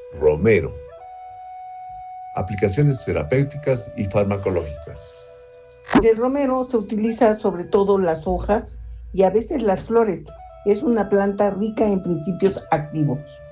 Romero. Aplicaciones terapéuticas y farmacológicas. Del romero se utiliza sobre todo las hojas y a veces las flores. Es una planta rica en principios activos.